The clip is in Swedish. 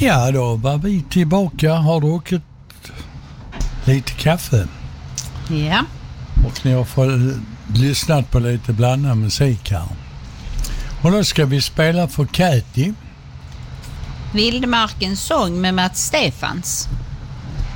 Ja, då var vi tillbaka, har druckit lite kaffe. Ja. Och ni har fått lyssnat på lite blandad musik här. Och då ska vi spela för Katie. Vildmarkens sång med Mats Stefans.